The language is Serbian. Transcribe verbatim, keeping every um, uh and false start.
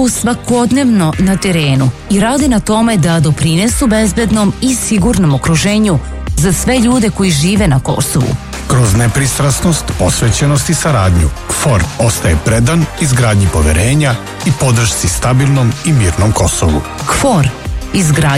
su svakodnevno na terenu i rade na tome da doprinesu bezbednom i sigurnom okruženju za sve ljude koji žive na Kosovu. Kroz nepristrasnost, posvećenost i saradnju, K F O R ostaje predan izgradnji poverenja i podršci stabilnom i mirnom Kosovu. K F O R, izgradnja